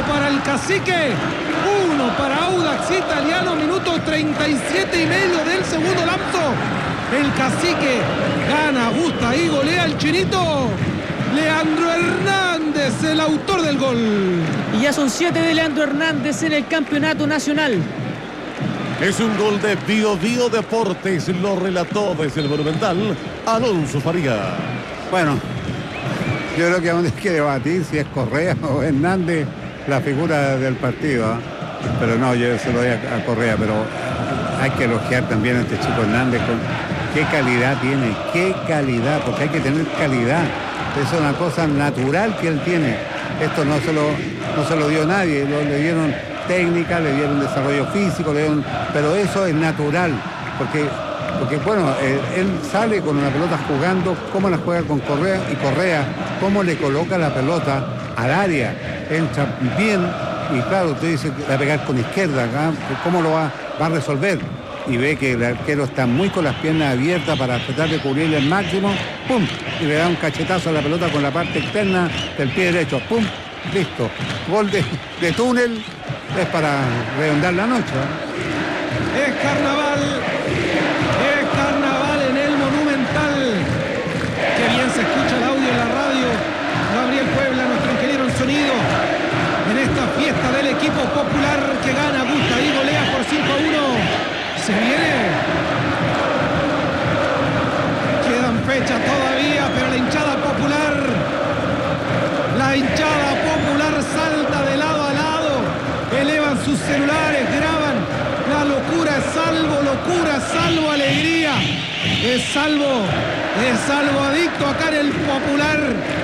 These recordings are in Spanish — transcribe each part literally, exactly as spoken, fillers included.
para el Cacique, uno para Audax Italiano, minuto treinta y siete y medio del segundo lapso. El Cacique gana, gusta y golea el chinito Leandro Hernández, el autor del gol. Y ya son siete de Leandro Hernández en el campeonato nacional. Es un gol de Bio Bio Deportes, lo relató desde el Monumental Alonso Faría. Bueno, yo creo que aún hay que debatir si es Correa o Hernández la figura del partido, ¿eh? Pero no, yo se lo doy a, a Correa, pero hay que elogiar también a este chico Hernández con qué calidad tiene, qué calidad, porque hay que tener calidad. Es una cosa natural que él tiene. Esto no se lo, no se lo dio nadie, lo, le dieron técnica, le dieron desarrollo físico, le dieron, pero eso es natural, porque, porque bueno, eh, él sale con una pelota jugando, cómo la juega con Correa, y Correa, cómo le coloca la pelota al área, entra bien, y claro, usted dice que va a pegar con izquierda, ¿ah? ¿Cómo lo va, va a resolver? Y ve que el arquero está muy con las piernas abiertas para tratar de cubrirle el máximo, ¡pum! Y le da un cachetazo a la pelota con la parte externa del pie derecho, ¡pum! Listo. Gol de, de túnel, es para redondar la noche, ¿eh? Es carnaval, es carnaval en el Monumental. Qué bien se escucha el audio en la radio. Gabriel Puebla, nuestro ingeniero en sonido, en esta fiesta del equipo popular que gana, gusta y golea por cinco a uno. Se viene. Quedan fechas todavía, pero la hinchada popular, la hinchada popular salta de lado a lado, elevan sus celulares, graban. La locura es salvo, locura, salvo alegría. Es salvo, es salvo adicto acá en el popular.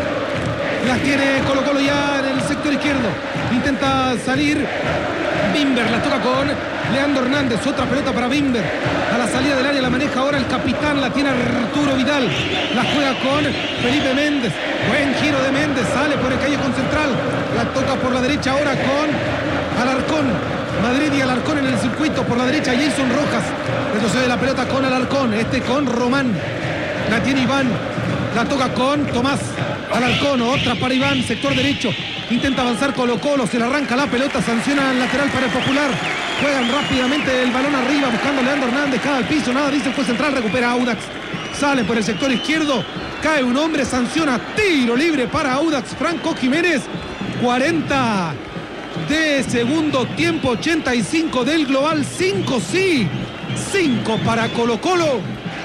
Las tiene Colo Colo ya en el sector izquierdo. Intenta salir Bimber, la toca con Leandro Hernández, otra pelota para Bimber. A la salida del área la maneja ahora el capitán, la tiene Arturo Vidal. La juega con Felipe Méndez. Buen giro de Méndez, sale por el callejón central. La toca por la derecha ahora con Alarcón. Madrid y Alarcón en el circuito, por la derecha Jason Rojas. Retrocede la pelota con Alarcón, este con Román. La tiene Iván, la toca con Tomás. Alarcón, otra para Iván, sector derecho. Intenta avanzar Colo Colo, se le arranca la pelota, sanciona al lateral para el Popular. Juegan rápidamente el balón arriba, buscando a Leandro Hernández, cae al piso, nada dice el juez central, recupera Audax. Sale por el sector izquierdo, cae un hombre, sanciona, tiro libre para Audax, Franco Jiménez. cuarenta de segundo tiempo, ochenta y cinco del global, cinco sí, cinco para Colo Colo,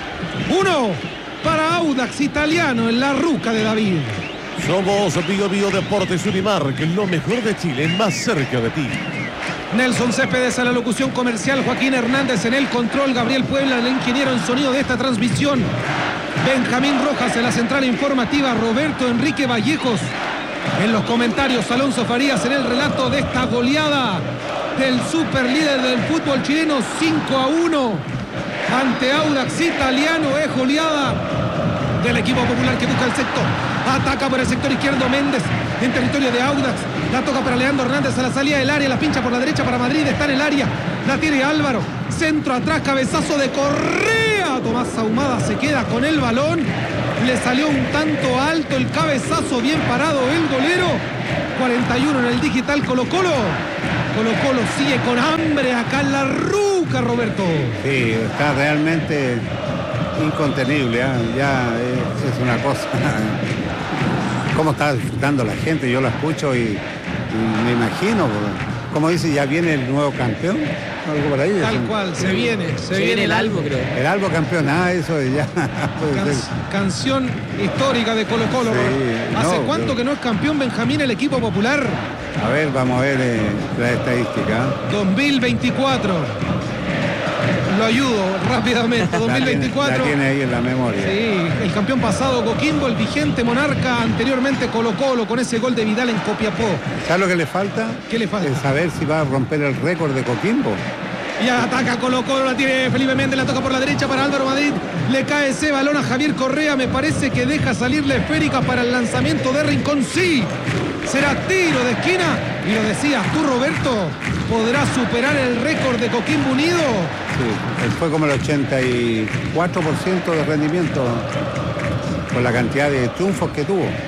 uno para Audax Italiano en la ruca de David. Somos Bio Bio Deportes Unimark, lo mejor de Chile, más cerca de ti. Nelson Céspedes a la locución comercial, Joaquín Hernández en el control, Gabriel Puebla, el ingeniero en sonido de esta transmisión, Benjamín Rojas en la central informativa, Roberto Enrique Vallejos en los comentarios, Alonso Farías en el relato de esta goleada del superlíder del fútbol chileno, cinco a uno ante Audax Italiano. Es goleada del equipo popular que busca el sector. Ataca por el sector izquierdo Méndez en territorio de Audax. La toca para Leandro Hernández a la salida del área. La pincha por la derecha para Madrid. Está en el área. La tiene Álvaro. Centro atrás. Cabezazo de Correa. Tomás Ahumada se queda con el balón. Le salió un tanto alto el cabezazo. Bien parado el golero. cuarenta y uno en el digital Colo Colo. Colo Colo sigue con hambre acá en la ruca, Roberto. Sí, está realmente incontenible, ¿eh? Ya es, es una cosa. Cómo está disfrutando la gente, yo la escucho y, y me imagino, como dice, ya viene el nuevo campeón, algo por ahí. Tal un, cual, se viene, se, Se viene, viene el Albo, creo. El Albo campeón, ah, eso ya. Can, canción histórica de Colo Colo. Sí, ¿Hace no, cuánto yo... que no es campeón Benjamín el equipo popular? A ver, vamos a ver eh, la estadística. dos mil veinticuatro. Lo ayudo rápidamente. dos mil veinticuatro. La tiene ahí en la memoria. Sí, el campeón pasado Coquimbo, el vigente monarca, anteriormente Colo Colo con ese gol de Vidal en Copiapó. ¿Sabes lo que le falta? ¿Qué le falta? Es saber si va a romper el récord de Coquimbo. Y ataca Colo Colo, la tiene Felipe Méndez, la toca por la derecha para Álvaro Madrid. Le cae ese balón a Javier Correa, me parece que deja salir la esférica para el lanzamiento de Rincón. Sí, será tiro de esquina. Y lo decías tú, Roberto, ¿podrá superar el récord de Coquimbo Unido? Sí, fue como el ochenta y cuatro por ciento de rendimiento con la cantidad de triunfos que tuvo.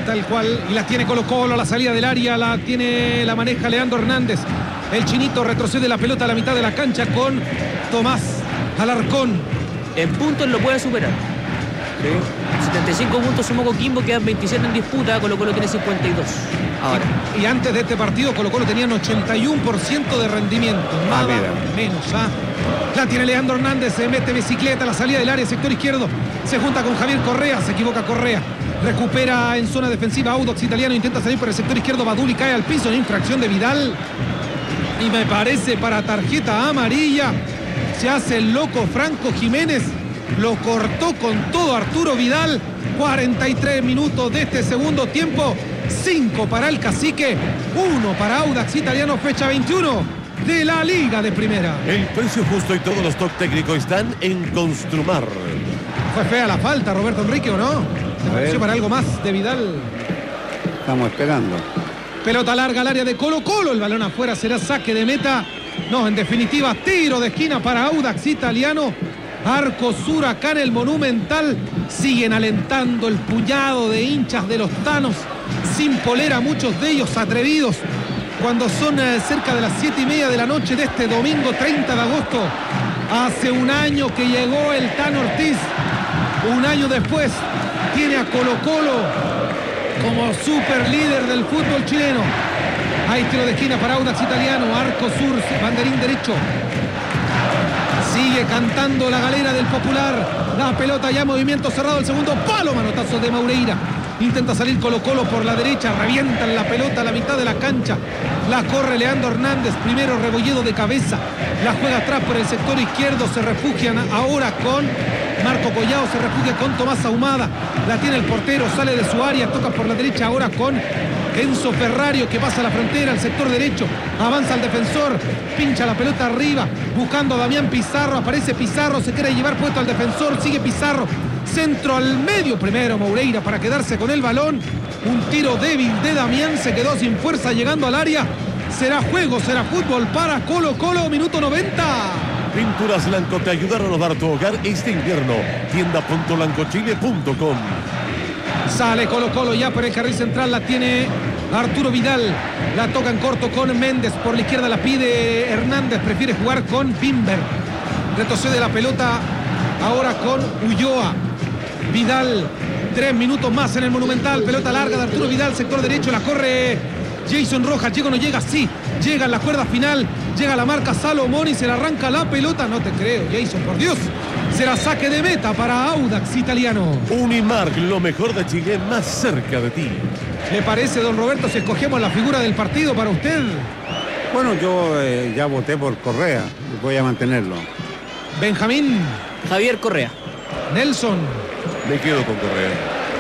tal cual. Y la tiene Colo Colo, la salida del área, la tiene, la maneja Leandro Hernández. El chinito retrocede la pelota a la mitad de la cancha con Tomás Alarcón. En puntos lo puede superar. Sí. setenta y cinco puntos sumó Coquimbo, quedan veintisiete en disputa, Colo Colo tiene cincuenta y dos. Ahora. Y, y antes de este partido Colo Colo tenían ochenta y uno por ciento de rendimiento. Nada ah, menos. ¿ah? La tiene Leandro Hernández, se mete bicicleta, la salida del área, sector izquierdo. Se junta con Javier Correa, se equivoca Correa. Recupera en zona defensiva Audax Italiano, intenta salir por el sector izquierdo. Baduli cae al piso en infracción de Vidal. Y me parece para tarjeta amarilla. Se hace el loco Franco Jiménez. Lo cortó con todo Arturo Vidal. cuarenta y tres minutos de este segundo tiempo. cinco para el Cacique, uno para Audax Italiano, fecha veintiuno de la Liga de Primera. El precio justo y todos los top técnicos están en Construmar. Fue fea la falta, Roberto Enrique, ¿o no? ¿Te pareció para algo más de Vidal? Estamos esperando. Pelota larga al área de Colo Colo. El balón afuera, será saque de meta. No, en definitiva, tiro de esquina para Audax Italiano. Arco Sur acá en el Monumental. Siguen alentando el puñado de hinchas de los Tanos. Sin polera, muchos de ellos atrevidos. Cuando son eh, cerca de las siete y media de la noche de este domingo treinta de agosto. Hace un año que llegó el Tano Ortiz. Un año después tiene a Colo Colo como super líder del fútbol chileno. Hay tiro de esquina para Audax Italiano. Arco Sur, banderín derecho. Sigue cantando la galera del Popular. La pelota ya, movimiento cerrado, el segundo palo, manotazo de Maureira. Intenta salir Colo Colo por la derecha, revientan la pelota a la mitad de la cancha. La corre Leandro Hernández, primero Rebolledo de cabeza. La juega atrás por el sector izquierdo, se refugian ahora con Marco Collao, se refugia con Tomás Ahumada. La tiene el portero, sale de su área, toca por la derecha ahora con Enzo Ferrario, que pasa la frontera al sector derecho. Avanza el defensor, pincha la pelota arriba, buscando a Damián Pizarro. Aparece Pizarro, se quiere llevar puesto al defensor, sigue Pizarro. Centro al medio, primero Moureira para quedarse con el balón. Un tiro débil de Damián, se quedó sin fuerza llegando al área. Será juego, será fútbol para Colo Colo, minuto noventa. Pinturas Blanco te ayuda a renovar tu hogar este invierno. tienda punto blancochile punto com. Sale Colo Colo ya por el carril central, la tiene Arturo Vidal. La toca en corto con Méndez, por la izquierda la pide Hernández, prefiere jugar con Bimber. Retrocede la pelota ahora con Ulloa. Vidal, tres minutos más en el Monumental. Pelota larga de Arturo Vidal, sector derecho, la corre Jason Rojas. ¿Llega o no llega? Sí, llega en la cuerda final. Llega la marca Salomón y se le arranca la pelota. No te creo, Jason, por Dios. Será saque de meta para Audax Italiano. Unimark, lo mejor de Chile, más cerca de ti. ¿Le parece, don Roberto, si escogemos la figura del partido para usted? Bueno, yo eh, ya voté por Correa. Voy a mantenerlo. Benjamín. Javier Correa. Nelson. Me quedo con Correa.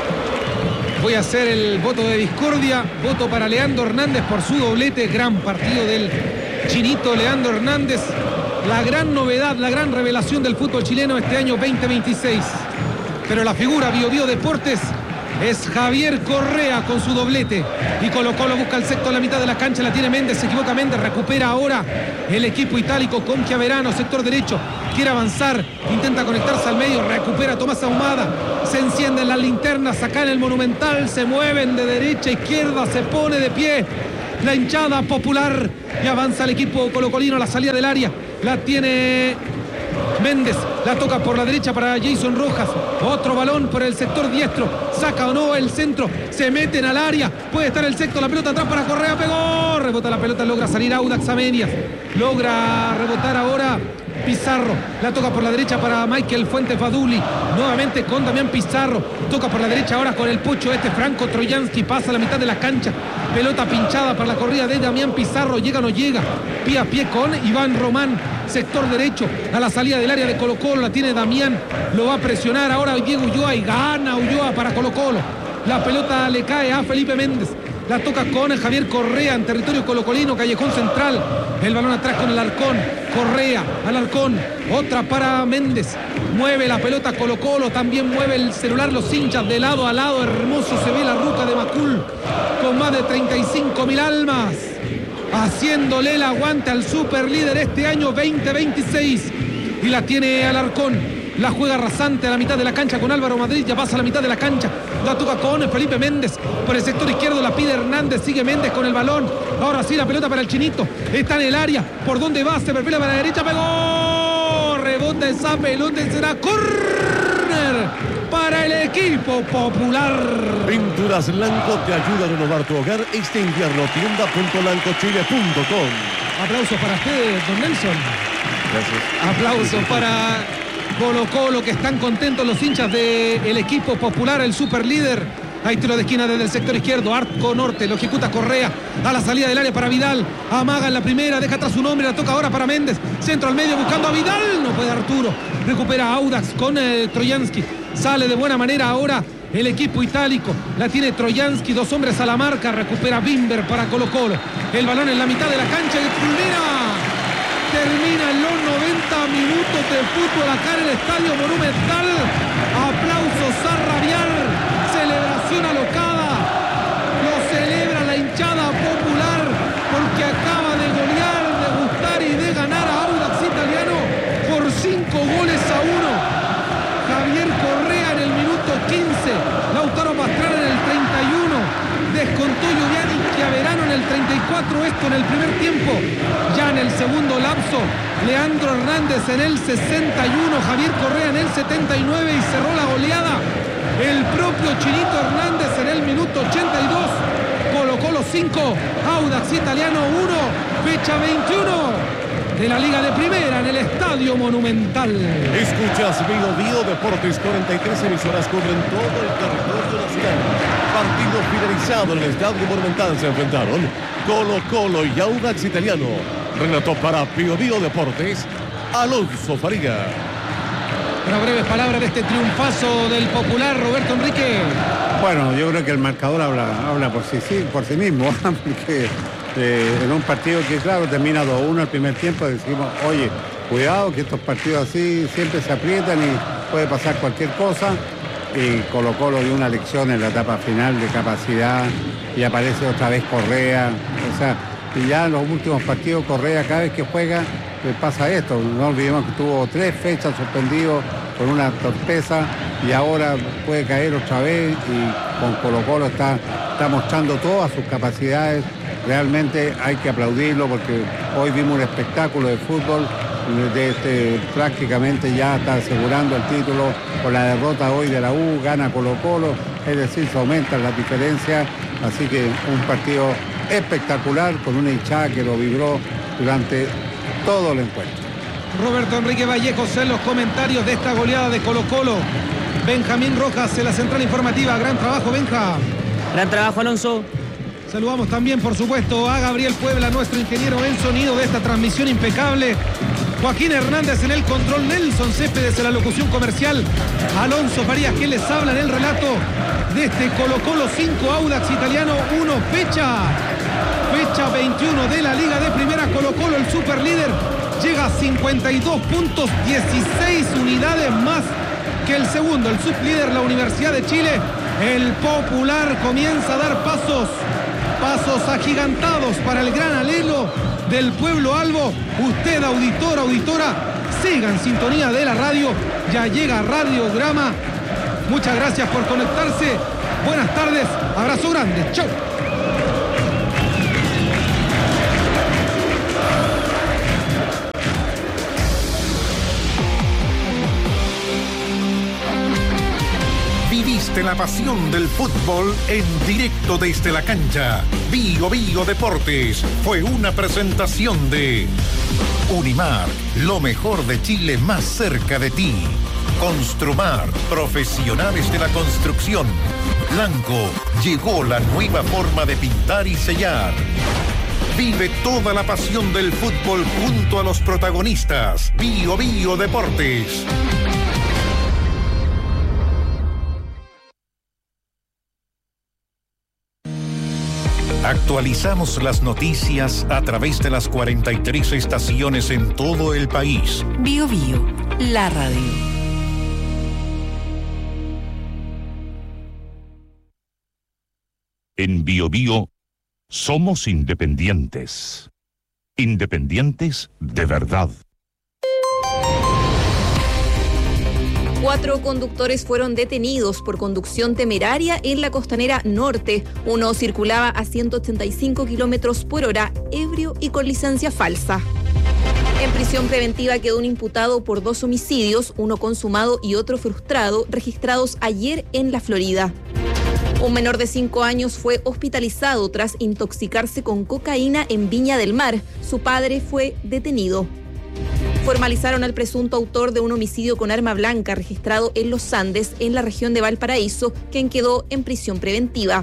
Voy a hacer el voto de discordia. Voto para Leandro Hernández por su doblete. Gran partido del chinito Leandro Hernández. La gran novedad, la gran revelación del fútbol chileno este año veinte veintiséis. Pero la figura Bio Bio Deportes es Javier Correa con su doblete. Y Colo Colo busca el sexto a la mitad de la cancha. La tiene Méndez, se equivoca Méndez. Recupera ahora el equipo itálico con Chiaverano, sector derecho. Quiere avanzar, intenta conectarse al medio. Recupera Tomás Ahumada. Se encienden las linternas acá en el Monumental. Se mueven de derecha a izquierda. Se pone de pie la hinchada popular. Y avanza el equipo colocolino a la salida del área. La tiene Méndez, la toca por la derecha para Jason Rojas. Otro balón por el sector diestro. Saca o no el centro. Se meten al área. Puede estar el sexto. La pelota atrás para Correa. Pegó. Rebota la pelota. Logra salir Audax Amenias. Logra rebotar ahora Pizarro. La toca por la derecha para Michael Fuentes Baduli. Nuevamente con Damián Pizarro. Toca por la derecha ahora con el pocho este Franco Troyansky. Pasa a la mitad de la cancha. Pelota pinchada para la corrida de Damián Pizarro. Llega o no llega. Pie a pie con Iván Román. Sector derecho a la salida del área de Colo Colo. La tiene Damián. Lo va a presionar ahora Diego Ulloa y gana Ulloa para Colo Colo. La pelota le cae a Felipe Méndez. La toca con Javier Correa en territorio colocolino, callejón central. El balón atrás con el Alarcón. Correa, Alarcón. Otra para Méndez. Mueve la pelota Colo Colo. También mueve el celular los hinchas de lado a lado. Hermoso se ve la ruta de Macul con más de treinta y cinco mil almas. Haciéndole el aguante al superlíder este año veinte veintiséis. Y la tiene Alarcón. La juega rasante a la mitad de la cancha con Álvaro Madrid. Ya pasa a la mitad de la cancha. La toca con Felipe Méndez. Por el sector izquierdo la pide Hernández. Sigue Méndez con el balón. Ahora sí la pelota para el Chinito. Está en el área. ¿Por dónde va? Se perfila para la derecha. Pegó. Rebota esa pelota y será córner para el equipo popular. Pinturas Lanco te ayuda a renovar tu hogar este invierno. tienda punto lanco chile punto com. Aplausos para ustedes, don Nelson. Gracias. Aplausos para Colo Colo, que están contentos los hinchas del equipo popular, el superlíder. Hay tiro de esquina desde el sector izquierdo, arco norte, lo ejecuta Correa, a la salida del área para Vidal, amaga en la primera, deja atrás su nombre, la toca ahora para Méndez, centro al medio buscando a Vidal, no puede Arturo, recupera Audax con eh, Trojansky, sale de buena manera ahora el equipo itálico, la tiene Trojansky, dos hombres a la marca, recupera Bimber para Colo Colo, el balón en la mitad de la cancha y culmina. Termina en los noventa minutos de fútbol acá en el Estadio Monumental. Aplausos a rabiar. Celebración alocada. Lo celebra la hinchada popular porque acaba de golear, de gustar y de ganar a Audax Italiano por cinco goles a uno. Javier Correa en el minuto quince. Lautaro Pastrana en el treinta y uno. Descontó Giuliani Chiaverano en el treinta y cuatro, esto en el primer tiempo. Ya en el segundo lapso, Leandro Hernández en el sesenta y uno, Javier Correa en el setenta y nueve y cerró la goleada el propio Chinito Hernández en el minuto ochenta y dos. Colo Colo cinco, Audax Italiano uno, fecha veintiuno de la Liga de Primera en el Estadio Monumental. Escuchas Bio Bio Deportes, cuarenta y tres emisoras cubren todo el territorio nacional. Partido finalizado en el Estadio Monumental, se enfrentaron Colo Colo y Audax Italiano. Relató para Bio Bio Deportes, Alonso Faría. Una breves palabras de este triunfazo del popular, Roberto Enrique. Bueno, yo creo que el marcador habla, habla por, sí, sí, por sí mismo, porque eh, en un partido que, claro, termina dos uno el primer tiempo, decimos, oye, cuidado que estos partidos así siempre se aprietan y puede pasar cualquier cosa. Y Colo Colo dio una lección en la etapa final de capacidad y aparece otra vez Correa. O sea, y ya en los últimos partidos Correa cada vez que juega le pasa esto. No olvidemos que tuvo tres fechas suspendido por una torpeza y ahora puede caer otra vez y con Colo Colo está, está mostrando todas sus capacidades. Realmente hay que aplaudirlo porque hoy vimos un espectáculo de fútbol. De este, prácticamente ya está asegurando el título con la derrota hoy de la U, gana Colo Colo, es decir, se aumentan las diferencias, así que un partido espectacular con una hinchada que lo vibró durante todo el encuentro. Roberto Enrique Vallejos en los comentarios de esta goleada de Colo Colo. Benjamín Rojas en la central informativa, gran trabajo, Benja. Gran trabajo, Alonso. Saludamos también, por supuesto, a Gabriel Puebla, nuestro ingeniero en sonido de esta transmisión impecable. Joaquín Hernández en el control, Nelson Céspedes en la locución comercial, Alonso Farías que les habla en el relato de este Colo Colo cinco, Audax Italiano uno, fecha, fecha veintiuno de la Liga de Primera. Colo Colo, el superlíder, llega a cincuenta y dos puntos, dieciséis unidades más que el segundo, el sublíder, la Universidad de Chile. El popular comienza a dar pasos, pasos agigantados para el gran alelo del pueblo albo. Usted, auditor, auditora, siga en sintonía de la radio. Ya llega Radiograma. Muchas gracias por conectarse. Buenas tardes. Abrazo grande. Chau. Viviste la pasión del fútbol en directo desde la cancha. Bio Bio Deportes fue una presentación de Unimar, lo mejor de Chile más cerca de ti. Construmar, profesionales de la construcción. Blanco, llegó la nueva forma de pintar y sellar. Vive toda la pasión del fútbol junto a los protagonistas. Bio Bio Deportes. Actualizamos las noticias a través de las cuarenta y tres estaciones en todo el país. Bio Bio, la radio. En Bio Bio somos independientes. Independientes de verdad. Cuatro conductores fueron detenidos por conducción temeraria en la Costanera Norte. Uno circulaba a ciento ochenta y cinco kilómetros por hora, ebrio y con licencia falsa. En prisión preventiva quedó un imputado por dos homicidios, uno consumado y otro frustrado, registrados ayer en la Florida. Un menor de cinco años fue hospitalizado tras intoxicarse con cocaína en Viña del Mar. Su padre fue detenido. Formalizaron al presunto autor de un homicidio con arma blanca registrado en Los Andes, en la región de Valparaíso, quien quedó en prisión preventiva.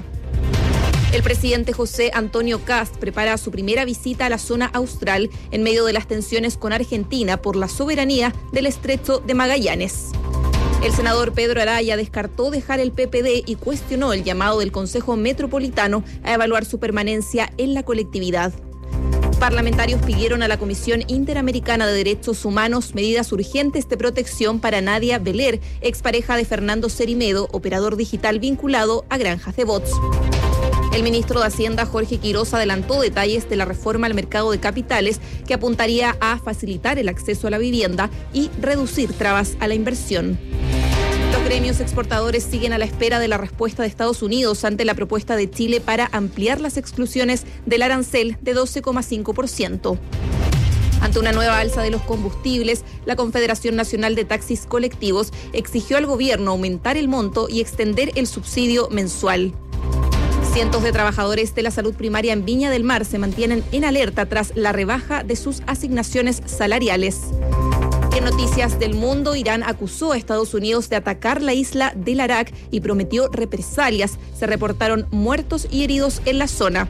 El presidente José Antonio Kast prepara su primera visita a la zona austral en medio de las tensiones con Argentina por la soberanía del Estrecho de Magallanes. El senador Pedro Araya descartó dejar el P P D y cuestionó el llamado del Consejo Metropolitano a evaluar su permanencia en la colectividad. Parlamentarios pidieron a la Comisión Interamericana de Derechos Humanos medidas urgentes de protección para Nadia Beler, expareja de Fernando Cerimedo, operador digital vinculado a granjas de bots. El ministro de Hacienda, Jorge Quiroz, adelantó detalles de la reforma al mercado de capitales que apuntaría a facilitar el acceso a la vivienda y reducir trabas a la inversión. Los gremios exportadores siguen a la espera de la respuesta de Estados Unidos ante la propuesta de Chile para ampliar las exclusiones del arancel de doce coma cinco por ciento. Ante una nueva alza de los combustibles, la Confederación Nacional de Taxis Colectivos exigió al gobierno aumentar el monto y extender el subsidio mensual. Cientos de trabajadores de la salud primaria en Viña del Mar se mantienen en alerta tras la rebaja de sus asignaciones salariales. En noticias del mundo, Irán acusó a Estados Unidos de atacar la isla del Arak y prometió represalias. Se reportaron muertos y heridos en la zona.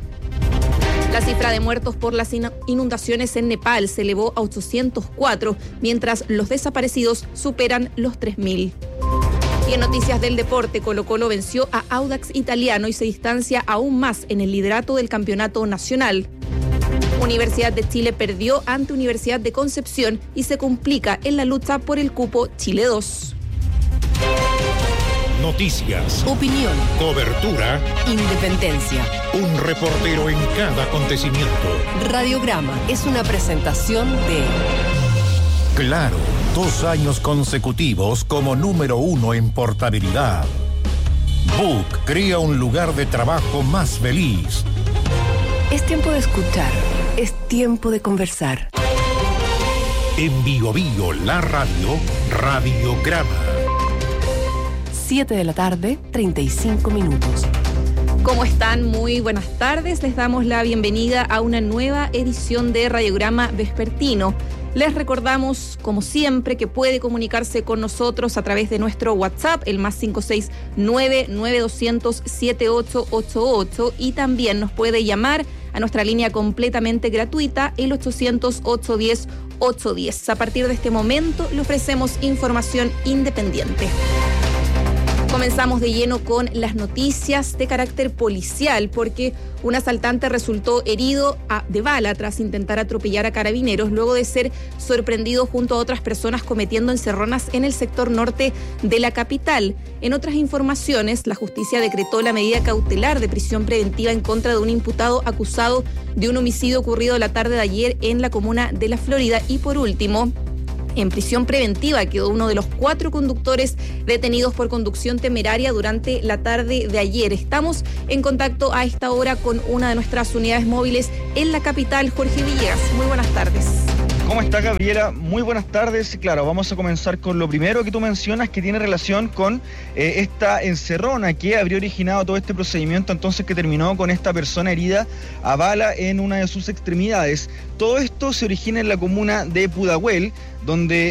La cifra de muertos por las inundaciones en Nepal se elevó a ochocientos cuatro, mientras los desaparecidos superan los tres mil. Y en noticias del deporte, Colo-Colo venció a Audax Italiano y se distancia aún más en el liderato del campeonato nacional. Universidad de Chile perdió ante Universidad de Concepción y se complica en la lucha por el cupo Chile dos. Noticias, Opinión, cobertura, independencia. un reportero en cada acontecimiento. Radiograma es una presentación de Claro, dos años consecutivos como número uno en portabilidad. Book crea un lugar de trabajo más feliz. Es tiempo de escuchar, es tiempo de conversar. En Bio Bio, la radio, Radiograma. siete de la tarde, treinta y cinco minutos. ¿Cómo están? Muy buenas tardes. Les damos la bienvenida a una nueva edición de Radiograma Vespertino. Les recordamos, como siempre, que puede comunicarse con nosotros a través de nuestro WhatsApp, el más cinco seis nueve, nueve dos cero cero, siete ocho ocho ocho, y también nos puede llamar a nuestra línea completamente gratuita, el ochocientos, ochocientos diez, ochocientos diez. A partir de este momento le ofrecemos información independiente. Comenzamos de lleno con las noticias de carácter policial, porque un asaltante resultó herido a, de bala tras intentar atropellar a carabineros luego de ser sorprendido junto a otras personas cometiendo encerronas en el sector norte de la capital. En otras informaciones, la justicia decretó la medida cautelar de prisión preventiva en contra de un imputado acusado de un homicidio ocurrido la tarde de ayer en la comuna de La Florida. Y por último, en prisión preventiva quedó uno de los cuatro conductores detenidos por conducción temeraria durante la tarde de ayer. Estamos en contacto a esta hora con una de nuestras unidades móviles en la capital, Jorge Villegas. Muy buenas tardes. ¿Cómo está, Gabriela? Muy buenas tardes. Claro, vamos a comenzar con lo primero que tú mencionas, que tiene relación con eh, esta encerrona que habría originado todo este procedimiento, entonces que terminó con esta persona herida a bala en una de sus extremidades. Todo esto se origina en la comuna de Pudahuel, donde